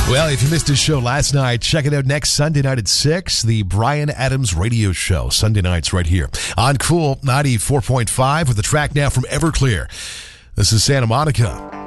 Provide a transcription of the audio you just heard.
Well, if you missed his show last night, check it out next Sunday night at 6, the Bryan Adams Radio Show. Sunday nights right here on Cool 94.5 with a track now from Everclear. This is Santa Monica.